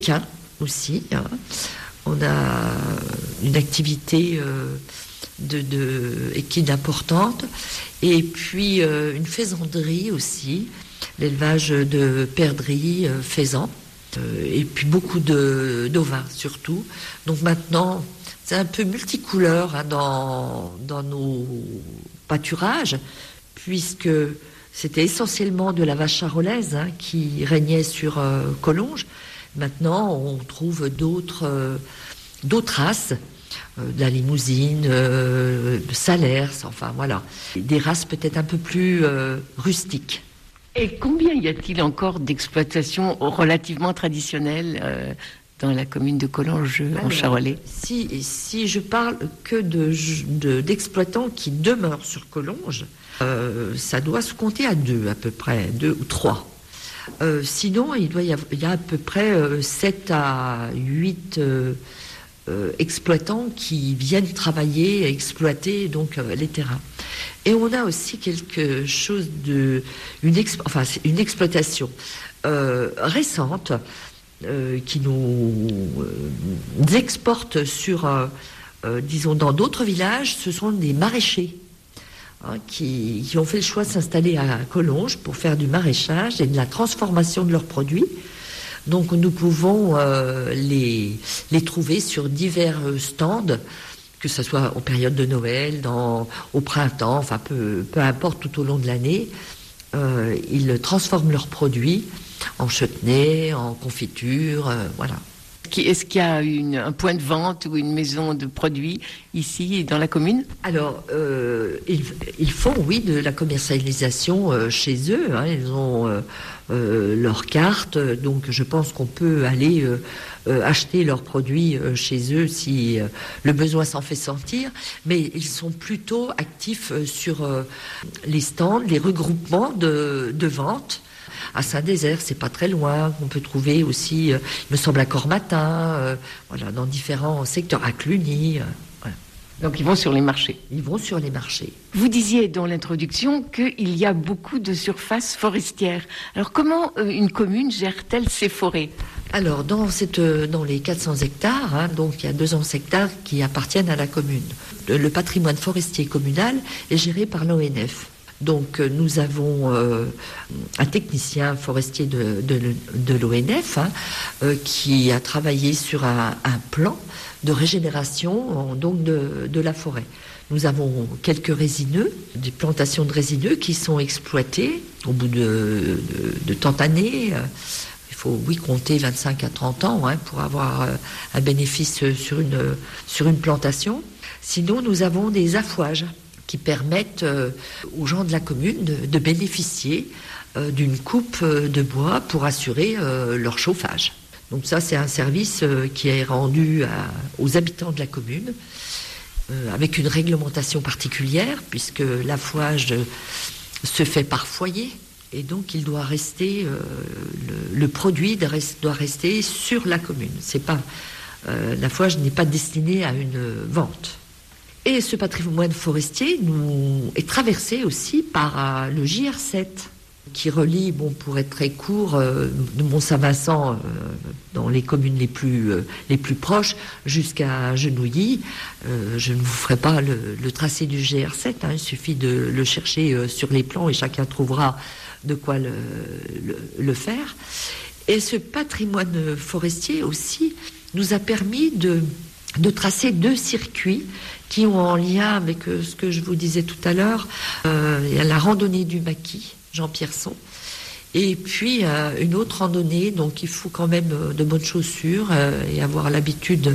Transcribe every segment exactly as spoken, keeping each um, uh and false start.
Qu'un aussi, hein. On a une activité euh, de, de équine importante, et puis euh, une faisanderie aussi, l'élevage de perdrix, euh, faisans, euh, et puis beaucoup de d'ovins surtout. Donc maintenant, c'est un peu multicouleur hein, dans, dans nos pâturages, puisque c'était essentiellement de la vache charolaise hein, qui régnait sur euh, Collonges. Maintenant, on trouve d'autres, euh, d'autres races, euh, de la Limousine, euh, de Salers, enfin voilà. Des races peut-être un peu plus euh, rustiques. Et combien y a-t-il encore d'exploitations relativement traditionnelles euh, dans la commune de Collonges en Charolais? Si, si je parle que de, de, d'exploitants qui demeurent sur Collonges, euh, ça doit se compter à deux à peu près, deux ou trois. Euh, sinon, il doit y avoir, il y a à peu près euh, sept à huit euh, euh, exploitants qui viennent travailler et exploiter donc euh, les terrains. Et on a aussi quelque chose de une, exp, enfin, une exploitation euh, récente euh, qui nous euh, exporte sur, euh, euh, disons, dans d'autres villages. Ce sont des maraîchers. Hein, qui, qui ont fait le choix de s'installer à Collonges pour faire du maraîchage et de la transformation de leurs produits. Donc nous pouvons euh, les, les trouver sur divers stands, que ce soit en période de Noël, dans, au printemps, enfin peu, peu importe tout au long de l'année. Euh, ils transforment leurs produits en chutney, en confiture, euh, voilà. Est-ce qu'il y a une, un point de vente ou une maison de produits ici dans la commune? Alors, euh, ils, ils font, oui, de la commercialisation euh, chez eux. Hein. Ils ont euh, euh, leur carte, donc je pense qu'on peut aller euh, euh, acheter leurs produits euh, chez eux si euh, le besoin s'en fait sentir. Mais ils sont plutôt actifs euh, sur euh, les stands, les regroupements de, de vente. À Saint-Désert, c'est pas très loin. On peut trouver aussi, euh, il me semble, à Cormatin, euh, voilà, dans différents secteurs, à Cluny. Euh, voilà. Donc ils vont sur les marchés. Ils vont sur les marchés. Vous disiez dans l'introduction qu'il y a beaucoup de surfaces forestières. Alors comment euh, une commune gère-t-elle ses forêts? Alors dans, cette, dans les quatre cents hectares, hein, donc il y a deux cents hectares qui appartiennent à la commune. Le, le patrimoine forestier communal est géré par l'O N F. Donc nous avons euh, un technicien forestier de, de, de l'O N F hein, euh, qui a travaillé sur un, un plan de régénération donc de, de la forêt. Nous avons quelques résineux, des plantations de résineux qui sont exploitées au bout de, de, de tant d'années. Il faut, oui, compter vingt-cinq à trente ans hein, pour avoir un bénéfice sur une, sur une plantation. Sinon, nous avons des affouages qui permettent euh, aux gens de la commune de, de bénéficier euh, d'une coupe euh, de bois pour assurer euh, leur chauffage. Donc ça, c'est un service euh, qui est rendu à, aux habitants de la commune euh, avec une réglementation particulière puisque l'affouage euh, se fait par foyer et donc il doit rester, euh, le, le produit doit rester sur la commune. C'est pas, euh, l'affouage n'est pas destiné à une vente. Et ce patrimoine forestier nous est traversé aussi par euh, le J R sept, qui relie, bon, pour être très court, euh, de Mont-Saint-Vincent, euh, dans les communes les plus, euh, les plus proches, jusqu'à Genouilly. Euh, je ne vous ferai pas le, le tracé du G R sept, hein, il suffit de le chercher euh, sur les plans et chacun trouvera de quoi le, le, le faire. Et ce patrimoine forestier aussi nous a permis de, de tracer deux circuits qui ont en lien avec euh, ce que je vous disais tout à l'heure. Euh, il y a la randonnée du maquis, Jean Pierson, et puis euh, une autre randonnée, donc il faut quand même euh, de bonnes chaussures euh, et avoir l'habitude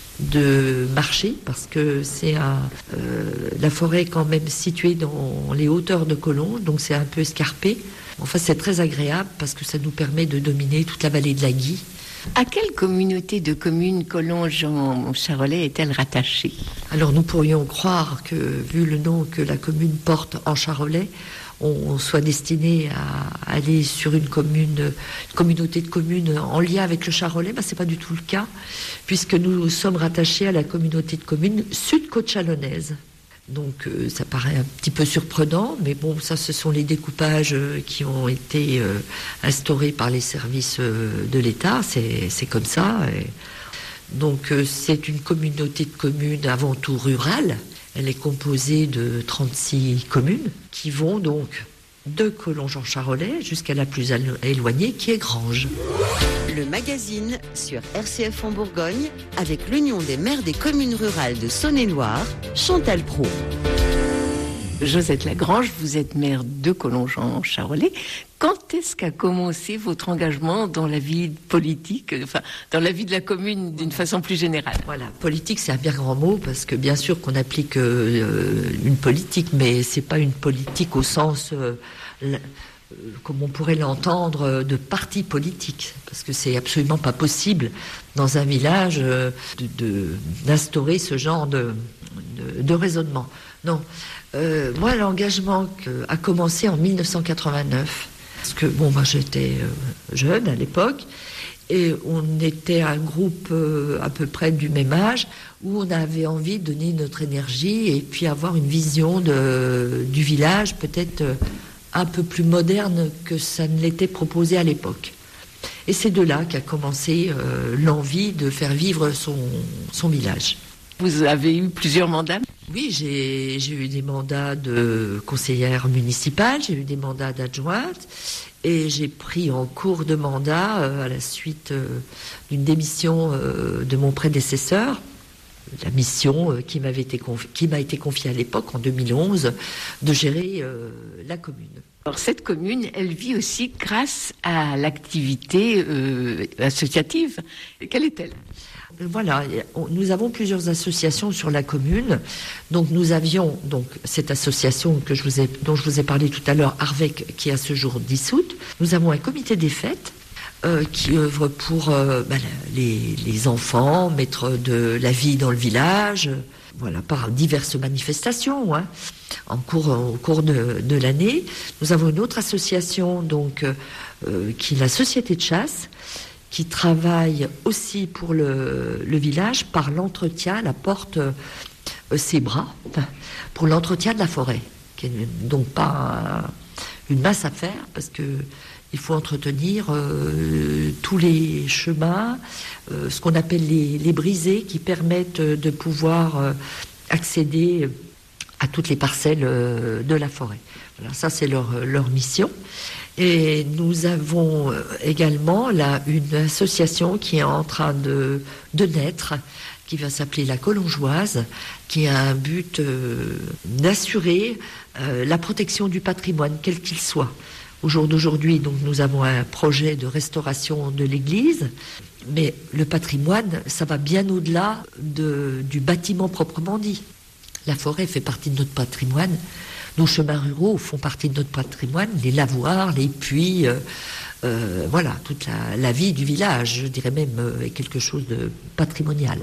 de marcher, parce que c'est un, euh, la forêt est quand même située dans les hauteurs de Collonges, donc c'est un peu escarpé. Enfin, c'est très agréable parce que ça nous permet de dominer toute la vallée de la Guye. À quelle communauté de communes Collonges en Charolais est-elle rattachée? Alors nous pourrions croire que, vu le nom que la commune porte en Charolais, on soit destiné à aller sur une commune, une communauté de communes en lien avec le Charolais. Ben, c'est pas du tout le cas, puisque nous sommes rattachés à la communauté de communes Sud-Côte Chalonnaise. Donc euh, ça paraît un petit peu surprenant, mais bon, ça ce sont les découpages euh, qui ont été euh, instaurés par les services euh, de l'État, c'est, c'est comme ça. Et donc euh, c'est une communauté de communes avant tout rurale. Elle est composée de trente-six communes qui vont donc de Collonges-en-Charolais jusqu'à la plus éloignée qui est Granges. Le magazine sur R C F en Bourgogne avec l'Union des maires des communes rurales de Saône-et-Loire, Chantal Praud. Josette Lagrange, vous êtes maire de Collonges-en-Charolais. Quand est-ce qu'a commencé votre engagement dans la vie politique, enfin dans la vie de la commune d'une façon plus générale? Voilà, politique c'est un bien grand mot parce que bien sûr qu'on applique euh, une politique, mais c'est pas une politique au sens euh, la, euh, comme on pourrait l'entendre euh, de parti politique, parce que c'est absolument pas possible dans un village euh, de, de, d'instaurer ce genre de, de, de raisonnement. Non. Euh, moi, l'engagement a commencé en dix-neuf cent quatre-vingt-neuf, parce que bon, moi j'étais euh, jeune à l'époque, et on était un groupe euh, à peu près du même âge, où on avait envie de donner notre énergie et puis avoir une vision de, du village peut-être euh, un peu plus moderne que ça ne l'était proposé à l'époque. Et c'est de là qu'a commencé euh, l'envie de faire vivre son, son village. Vous avez eu plusieurs mandats? Oui, j'ai, j'ai eu des mandats de conseillère municipale, j'ai eu des mandats d'adjointe et j'ai pris en cours de mandat, euh, à la suite euh, d'une démission euh, de mon prédécesseur, la mission euh, qui, m'avait été confi- qui m'a été confiée à l'époque, en deux mille onze, de gérer euh, la commune. Alors cette commune, elle vit aussi grâce à l'activité euh, associative. Quelle est-elle? Voilà, nous avons plusieurs associations sur la commune. Donc nous avions donc cette association que je vous ai, dont je vous ai parlé tout à l'heure, Arvec, qui est à ce jour dissoute. Nous avons un comité des fêtes euh, qui œuvre pour euh, ben, les, les enfants, mettre de la vie dans le village, voilà, par diverses manifestations hein, en cours, au cours de, de l'année. Nous avons une autre association donc euh, qui est la Société de chasse, qui travaille aussi pour le, le village par l'entretien, la porte euh, ses bras, pour l'entretien de la forêt, qui n'est donc pas un, une masse à faire, parce que il faut entretenir euh, tous les chemins, euh, ce qu'on appelle les, les brisées, qui permettent de pouvoir euh, accéder à toutes les parcelles euh, de la forêt. Voilà, ça c'est leur, leur mission. Et nous avons également là une association qui est en train de, de naître, qui va s'appeler la Collongeoise, qui a un but euh, d'assurer euh, la protection du patrimoine, quel qu'il soit. Au jour d'aujourd'hui, donc, nous avons un projet de restauration de l'église, mais le patrimoine, ça va bien au-delà de, du bâtiment proprement dit. La forêt fait partie de notre patrimoine. Nos chemins ruraux font partie de notre patrimoine, les lavoirs, les puits, euh, euh, voilà, toute la, la vie du village, je dirais même euh, quelque chose de patrimonial.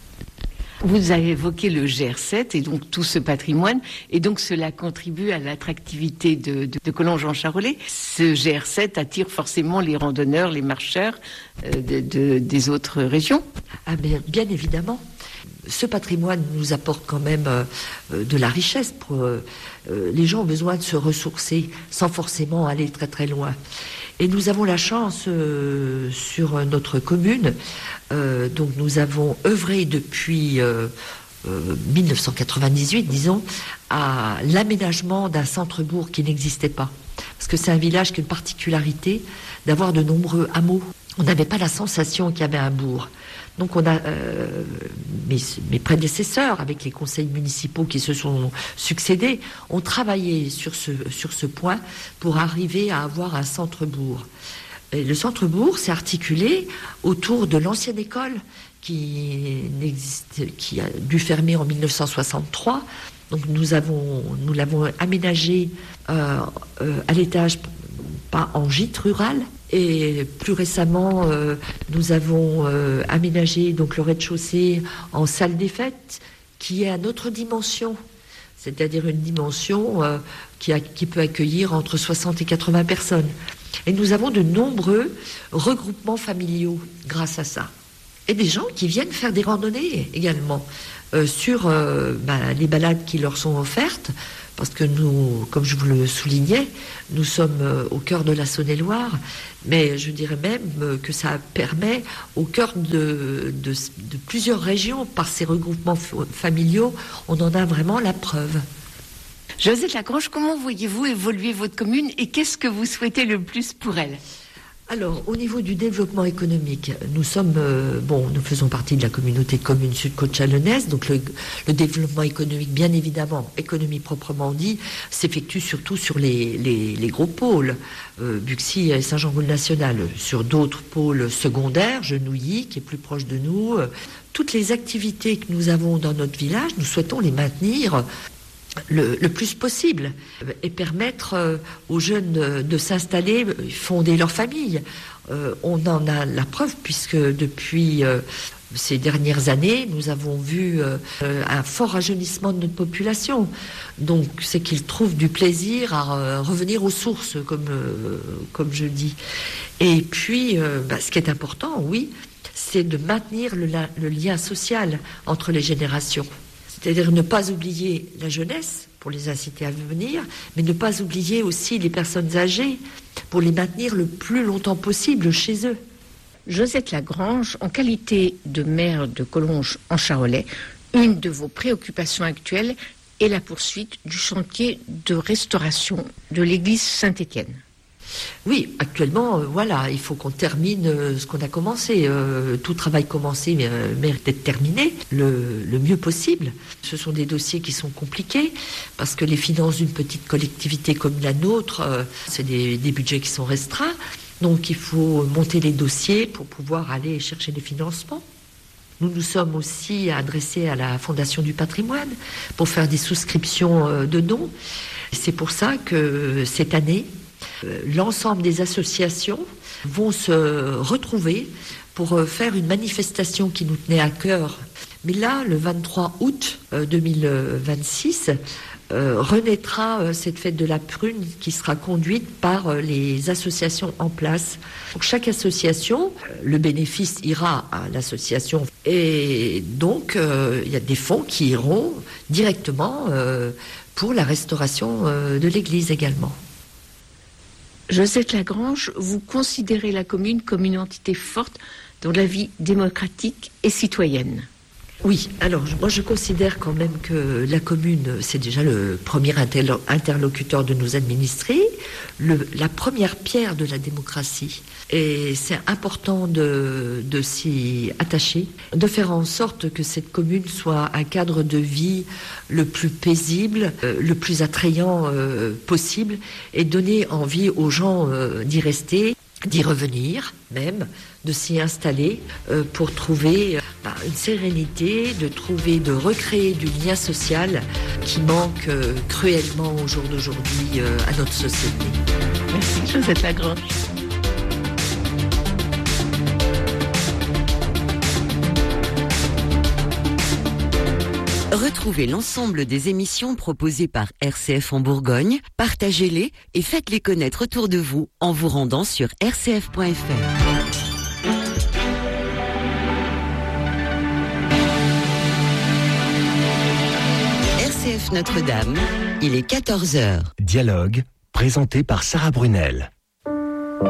Vous avez évoqué le G R sept et donc tout ce patrimoine, et donc cela contribue à l'attractivité de, de, de Collonges-en-Charolais. Ce G R sept attire forcément les randonneurs, les marcheurs euh, de, de, des autres régions. Ah bien, bien évidemment. Ce patrimoine nous apporte quand même euh, de la richesse. Pour, euh, les gens ont besoin de se ressourcer sans forcément aller très très loin. Et nous avons la chance euh, sur notre commune, euh, donc nous avons œuvré depuis euh, euh, dix-neuf cent quatre-vingt-dix-huit, disons, à l'aménagement d'un centre-bourg qui n'existait pas. Parce que c'est un village qui a une particularité d'avoir de nombreux hameaux. On n'avait pas la sensation qu'il y avait un bourg. Donc on a euh, mes, mes prédécesseurs, avec les conseils municipaux qui se sont succédés, ont travaillé sur ce, sur ce point pour arriver à avoir un centre-bourg. Et le centre-bourg s'est articulé autour de l'ancienne école qui, n'existe, qui a dû fermer en dix-neuf cent soixante-trois. Donc nous, avons, nous l'avons aménagé euh, euh, à l'étage, pas en gîte rural. Et plus récemment, euh, nous avons euh, aménagé donc le rez-de-chaussée en salle des fêtes, qui est à notre dimension, c'est-à-dire une dimension euh, qui, a, qui peut accueillir entre soixante et quatre-vingts personnes. Et nous avons de nombreux regroupements familiaux grâce à ça. et des gens qui viennent faire des randonnées également euh, sur euh, bah, les balades qui leur sont offertes. Parce que nous, comme je vous le soulignais, nous sommes au cœur de la Saône-et-Loire, mais je dirais même que ça permet au cœur de, de, de plusieurs régions, par ces regroupements familiaux, on en a vraiment la preuve. Josette Lagrange, comment voyez-vous évoluer votre commune et qu'est-ce que vous souhaitez le plus pour elle ? Alors, au niveau du développement économique, nous sommes, euh, bon, nous faisons partie de la communauté de communes Sud-Côte chalonnaise, donc le, le développement économique, bien évidemment, économie proprement dit, s'effectue surtout sur les, les, les gros pôles, euh, Buxy et Saint-Jean-Goules-National, sur d'autres pôles secondaires, Genouilly, qui est plus proche de nous. Toutes les activités que nous avons dans notre village, nous souhaitons les maintenir Le, le plus possible et permettre euh, aux jeunes de, de s'installer, fonder leur famille. Euh, on en a la preuve puisque depuis euh, ces dernières années, nous avons vu euh, un fort rajeunissement de notre population. Donc, c'est qu'ils trouvent du plaisir à euh, revenir aux sources, comme, euh, comme je dis. Et puis, euh, bah, ce qui est important, oui, c'est de maintenir le, le lien social entre les générations. C'est-à-dire ne pas oublier la jeunesse pour les inciter à venir, mais ne pas oublier aussi les personnes âgées pour les maintenir le plus longtemps possible chez eux. Josette Lagrange, en qualité de maire de Collonges en Charolais, une de vos préoccupations actuelles est la poursuite du chantier de restauration de l'église Saint-Étienne. Oui, actuellement, euh, voilà, il faut qu'on termine euh, ce qu'on a commencé. Euh, tout travail commencé euh, mérite d'être terminé le, le mieux possible. Ce sont des dossiers qui sont compliqués parce que les finances d'une petite collectivité comme la nôtre, euh, c'est des, des budgets qui sont restreints. Donc il faut monter les dossiers pour pouvoir aller chercher des financements. Nous nous sommes aussi adressés à la Fondation du patrimoine pour faire des souscriptions euh, de dons. C'est pour ça que cette année, l'ensemble des associations vont se retrouver pour faire une manifestation qui nous tenait à cœur. Mais là, le vingt-trois août deux mille vingt-six, euh, renaîtra cette fête de la prune qui sera conduite par les associations en place. Pour chaque association, le bénéfice ira à l'association. Et donc, euh, il y a des fonds qui iront directement euh, pour la restauration euh, de l'église également. Josette Lagrange, vous considérez la commune comme une entité forte dans la vie démocratique et citoyenne. Oui, alors moi je considère quand même que la commune, c'est déjà le premier interlocuteur de nos administrés, le, la première pierre de la démocratie. Et c'est important de, de s'y attacher, de faire en sorte que cette commune soit un cadre de vie le plus paisible, euh, le plus attrayant euh, possible, et donner envie aux gens euh, d'y rester, d'y revenir même, de s'y installer euh, pour trouver euh, bah, une sérénité, de trouver, de recréer du lien social qui manque euh, cruellement au jour d'aujourd'hui euh, à notre société. Merci Josette Lagrange. Retrouvez l'ensemble des émissions proposées par R C F en Bourgogne, partagez-les et faites-les connaître autour de vous en vous rendant sur r c f point f r. R C F Notre-Dame, il est quatorze heures. Dialogue, présenté par Sarah Brunel.